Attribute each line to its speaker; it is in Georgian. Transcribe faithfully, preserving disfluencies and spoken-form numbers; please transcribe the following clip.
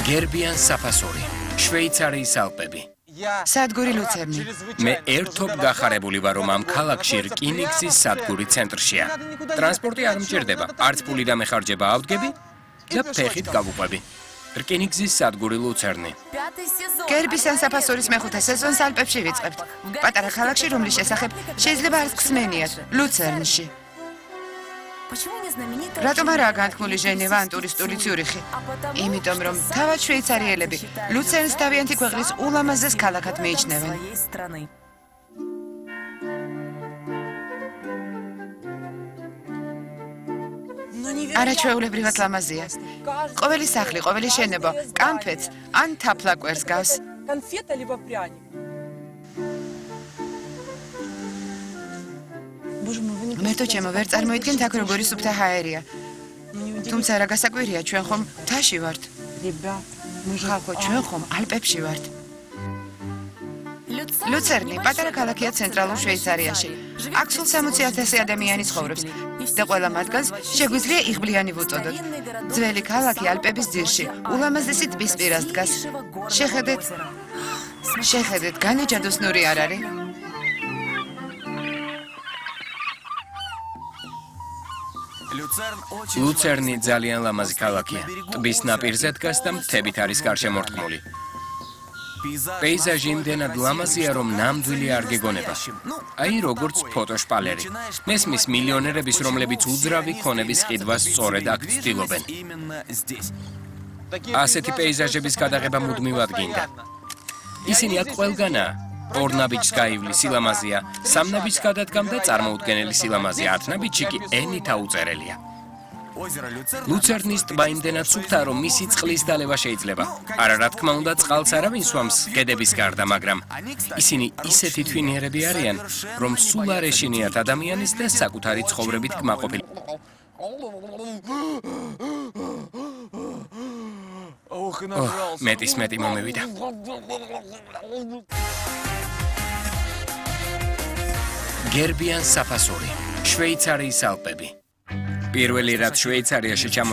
Speaker 1: გერბიან საფასური, შვეიცარიის ალპები.
Speaker 2: სადგური ლუცერნი.
Speaker 1: მე ერთობ გახარებული ვარ, რომ ამ ქალაქში რკინიგზის სადგური ცენტრშია. ტრანსპორტი არ მჭირდება, არც პული დამეხარჯება ავდგები და ფეხით გავუყვები. რკინიგზის სადგური ლუცერნი.
Speaker 2: გერბიან საფასურის მეხუთე სეზონს ალპებში ვიწყებთ. პატარა ქალაქში, რომლის შესახებ შეიძლება არც ხსნენიათ, ლუცერნში. რატომ არაა განთქმული ჟენევა ან ტურისტული ციურიხი? იმიტომ რომ თავად შვეიცარიელები ლუცერნს თავიანთი ქვეყნის ულამაზეს ქალაქად მიიჩნევენ. არაჩვეულებრივად ლამაზია. ყოველი სახლი, ყოველი შენობა, კამფეთს ან თაფლაკვერს გავს. მერტო ჩემო, ვერ წარმოიდგენთ აქ როგორი სუფთა ჰაერია. თუმცა რა გასაკვირია, ჩვენ ხომ მთაში ვართ. ხალხო, ჩვენ ხომ ალპებში ვართ. ლუცერნი პატარა ქალაქია ცენტრალურ შვეიცარიაში. აქ სულ სამოცი ათასი ადამიანი ცხოვრობს და ყველა მათგანს შეგვიძლია იღბლიანი ვუწოდოთ. ძველი ქალაქი ალპების ძირში, ულამაზესი ტბის პირას დგას. შეხედეთ, შეხედეთ, განე ჯადოსნური არ არის?
Speaker 1: ლუცერნი ძალიან ლამაზი ქალაქია. ტბის ნაპირზე დგას და მთებით არის გარშემორტყმული. პეიზაჟი იმდენად ლამაზია, რომ ნამდვილი არ გეგონება. აი როგორც ფოტოშპალერი. მესმის მილიონერების, რომლებიც უძრავი ქონების ყიდვას სწორედ აქ ცდილობენ. ასეთი პეიზაჟების გადაღება მუდმივად გინდა. ისინი აქ ყველგანაა. ორ ნაბიჯს გაივლი სილამაზია, სამ ნაბიჯს გადადგამ და წარმოუდგენელი სილამაზია, ათ ნაბიჯში კი ენით აუწერელია. ლუცერნის ტბა იმდენად სუფთა, რომ მისი წყლის დალევა შეიძლება. არა, რა თქმა უნდა, წყალს არავინ სვამს გედების გარდა, მაგრამ ისინი ისეთი თვინიერები არიან, რომ სულ არ ეშინიათ ადამიანის და საკუთარი ცხოვრებით კმაყოფილი. მეტის მეტი მომევიდა. გერბიან საფასური, შვეიცარიის ალპები. პირველი რაც შვეიცარიაში